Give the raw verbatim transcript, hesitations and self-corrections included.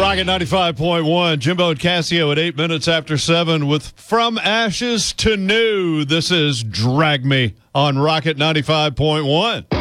Rocket ninety-five point one, Jimbo and Casio at eight minutes after seven with From Ashes to New. This is Drag Me on Rocket ninety-five point one.